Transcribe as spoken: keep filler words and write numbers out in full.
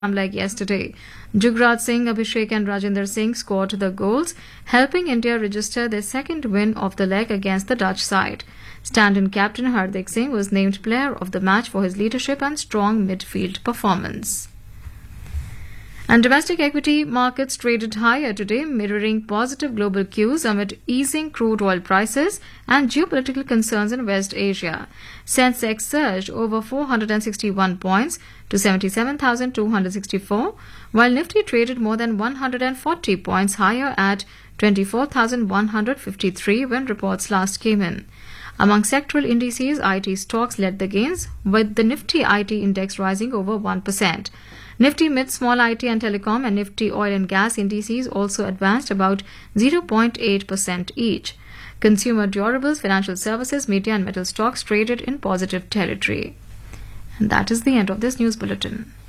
like yesterday. Jugraj Singh, Abhishek and Rajinder Singh scored the goals, helping India register their second win of the leg against the Dutch side. Stand-in captain Hardik Singh was named player of the match for his leadership and strong midfield performance. And domestic equity markets traded higher today, mirroring positive global cues amid easing crude oil prices and geopolitical concerns in West Asia. Sensex surged over four hundred sixty-one points to seventy-seven thousand two hundred sixty-four, while Nifty traded more than one hundred forty points higher at twenty-four thousand one hundred fifty-three when reports last came in. Among sectoral indices, I T stocks led the gains, with the Nifty I T index rising over one percent. Nifty Mid Small I T and Telecom and Nifty Oil and Gas indices also advanced about zero point eight percent each. Consumer durables, financial services, media and metal stocks traded in positive territory. And that is the end of this news bulletin.